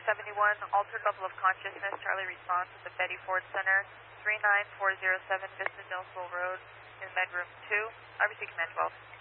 71, altered level of consciousness, Charlie response at the Betty Ford Center, 39407 Vista del Sol Road in bedroom 2, RBC Command 12.